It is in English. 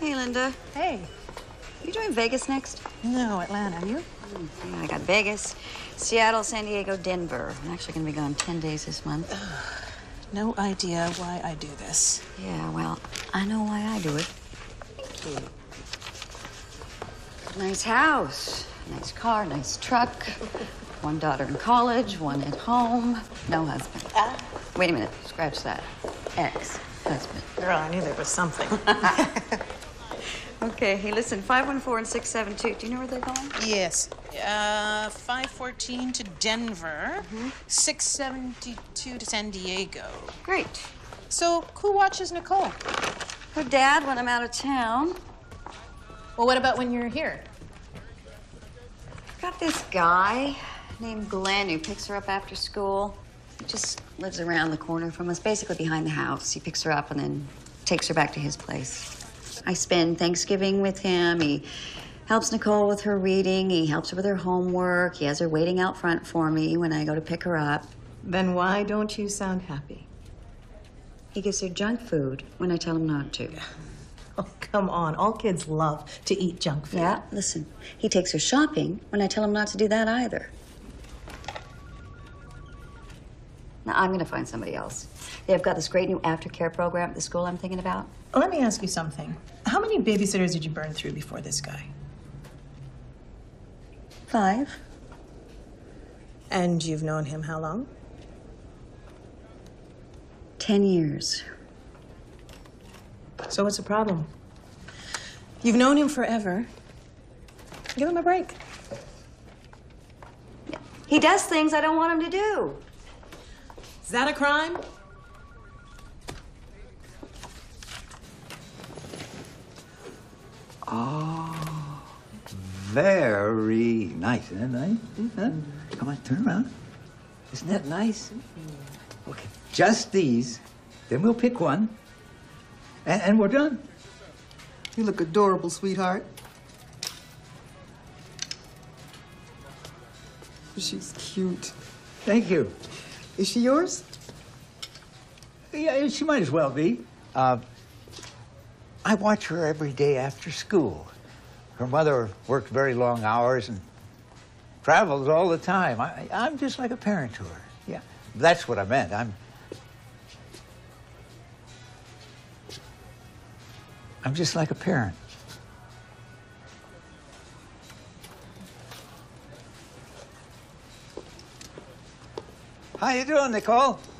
Hey, Linda. Hey. You doing Vegas next? No, Atlanta. You? Yeah, I got Vegas, Seattle, San Diego, Denver. I'm actually going to be gone 10 days this month. No idea why I do this. Yeah, well, I know why I do it. Thank you. Nice house, nice car, nice truck. One daughter in college, one at home. No husband. Wait a minute. Scratch that. Ex-husband. Girl, I knew there was something. Okay, hey, listen, 514 and 672. Do you know where they're going? Yes. 514 to Denver. 672 to San Diego. Great. So, who watches Nicole? Her dad when I'm out of town. Well, what about when you're here? I've got this guy named Glenn who picks her up after school. He just lives around the corner from us, basically behind the house. He picks her up and then takes her back to his place. I spend Thanksgiving with him. He helps Nicole with her reading. He helps her with her homework. He has her waiting out front for me when I go to pick her up. Then why don't you sound happy? He gives her junk food when I tell him not to. Oh, come on. All kids love to eat junk food. Yeah, listen. He takes her shopping when I tell him not to do that either. Now, I'm going to find somebody else. They've got this great new aftercare program at the school I'm thinking about. Let me ask you something. How many babysitters did you burn through before this guy? 5. And you've known him how long? 10 years. So what's the problem? You've known him forever. Give him a break. He does things I don't want him to do. Is that a crime? Oh, very nice. Isn't that nice? Huh? Come on, turn around. Isn't that nice? Okay, just these. Then we'll pick one. And we're done. You look adorable, sweetheart. She's cute. Thank you. Is she yours? Yeah, she might as well be. I watch her every day after school. Her mother worked very long hours and travels all the time. I'm just like a parent to her. Yeah, that's what I meant. I'm just like a parent. How you doing, Nicole?